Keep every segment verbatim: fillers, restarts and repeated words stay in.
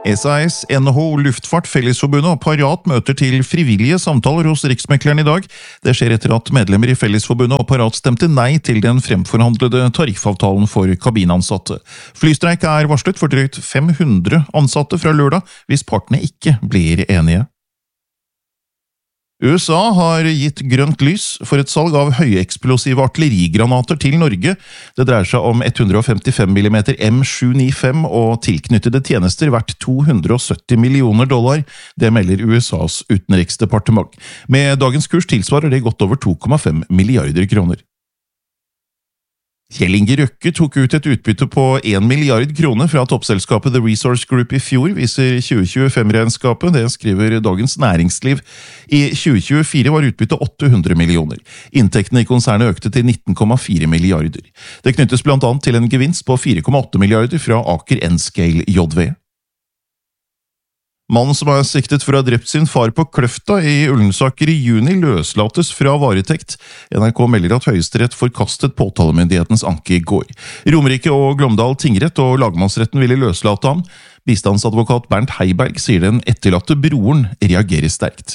S A S, N H O, Luftfart, Fellesforbundet og Parat møter til frivillige samtaler hos Riksmekleren i dag. Det skjer etter at medlemmer i Fellesforbundet og Parat stemte nei til den fremforhandlede tariffavtalen for kabinansatte. Flystreik er varslet for drøyt fem hundre ansatte fra lørdag hvis partene ikke blir enige. U S A har gitt grønt lys for et salg av høyeksplosive artillerigranater til Norge. Det dreier seg om ett hundre femtifem millimeter M sju nittifem og tilknyttede tjenester verdt to hundre sytti millioner dollar. Det melder U S As utenriksdepartement. Med dagens kurs tilsvarer det godt over to komma fem milliarder kroner. Kjell Inge Røkke tok ut et utbytte på en milliard kroner fra toppselskapet The Resource Group i fjor, viser tjue tjuefem-regnskapet, det skriver Dagens Næringsliv. I tjue tjuefire var utbyttet åtte hundre millioner. Inntektene i konsernet økte til nitten komma fire milliarder. Det knyttes blant annet til en gevinst på fire komma åtte milliarder fra Aker Enscale J V. Mannen som er siktet for å ha drept sin far på Kløfta i Ullensaker i juni løslates fra varetekt. N R K melder at Høyesterett forkastet påtalemyndighetens anke i går. Romerike og Glåmdal tingrett og lagmannsretten ville løslate ham. Bistandsadvokat Bernt Heiberg sier den etterlatte broren reagerer sterkt.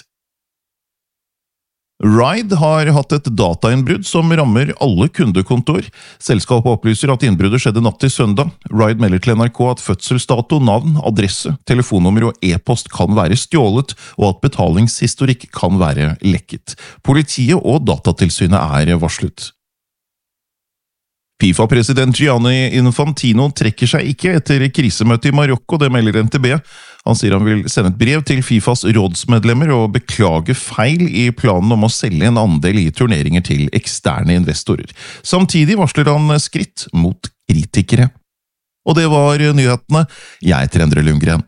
Ride har hatt et datainnbrudd som rammer alle kundekontor. Selskapet opplyser at innbruddet skjedde natt til søndag. Ride melder til N R K at fødselsdato, navn, adresse, telefonnummer og e-post kan være stjålet, og at betalingshistorikk kan være lekket. Politiet og Datatilsynet er varslet. FIFA-president Gianni Infantino trekker seg ikke etter krisemøtet i Marokko, det melder N T B. Han sier han vil sende et brev til FIFAs rådsmedlemmer og beklage feil i planen om å selge en andel i turneringer til eksterne investorer. Samtidig varsler han skritt mot kritikere. Og det var nyhetene. Jeg heter Endre Lundgren.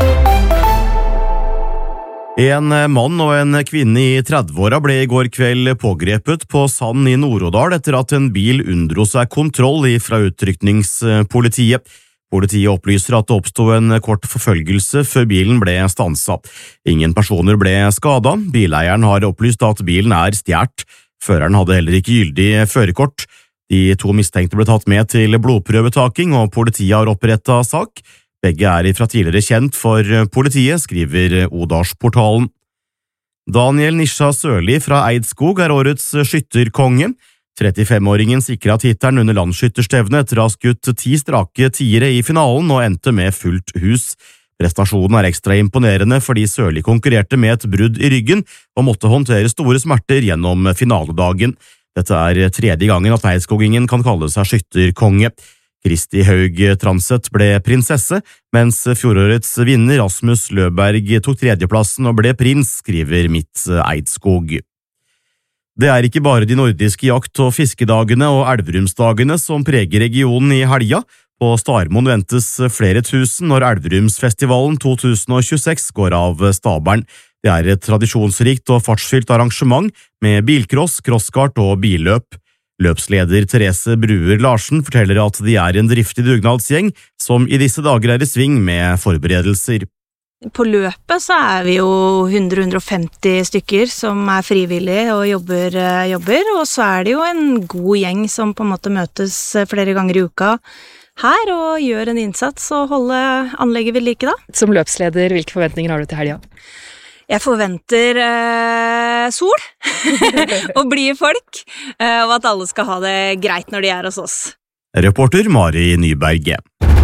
En mann og en kvinne i trettiåra ble i går kveld pågrepet på Sand i Nord-Odal etter at en bil unndro seg kontroll fra utrykningspolitiet. Politiet opplyser at det oppstod en kort forfølgelse før bilen ble stansa. Ingen personer ble skadet. Bileieren har opplyst at bilen er stjålet. Føreren hadde heller ikke gyldig førerkort. De to mistenkte ble tatt med til blodprøvetaking, og politiet har opprettet sak. Begge er fra tidligere kjent for politiet, skriver Odalsportalen. Daniel Nisha Sørli fra Eidskog er årets skytterkonge. trettifem-åringen sikret tittelen under landsskytterstevnet etter å ha skutt ti strake tiere i finalen og endte med fullt hus. Prestasjonen er ekstra imponerende fordi Sørli konkurrerte med et brudd i ryggen og måtte håndtere store smerter gjennom finaledagen. Dette er tredje gangen at eidskogingen kan kalle seg skytterkonge. Kristi Haug Transet ble prinsesse, mens fjorårets vinner Rasmus Løberg tok tredjeplassen og ble prins, skriver Mitt Eidskog. Det er ikke bare de nordiske jakt- og fiskedagene og Elverumsdagene som preger regionen i helga. På Starmoen ventes flere tusen når Elverumsfestivalen to tusen tjueseks går av stabelen. Det er et tradisjonsrikt og fartsfylt arrangement med bilcross, crosskart og billøp. Løpsleder Therese Bruer Larsen forteller at de er en driftig dugnadsgjeng som i disse dager er i sving med forberedelser. På løpet så er vi jo hundre til hundre og femti stykker som er frivillige og jobber, jobber, og så er det jo en god gjeng som på en måte møtes flere ganger i uka her og gjør en innsats og holder anlegget ved like da. Som løpsleder, hvilke forventninger har du til helga? Jeg forventer eh, sol og blide folk, eh, og at alle skal ha det greit når de er hos oss. Reporter Mari Nyberg.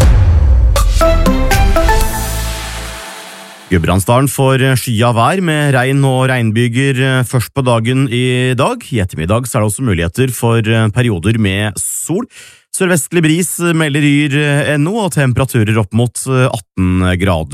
Gudbrandsdalen får skya vær med regn og regnbyger først på dagen i dag. I ettermiddag så er det også muligheter for perioder med sol. Sørvestlig bris melder yr ennå, og temperaturer opp mot atten grader.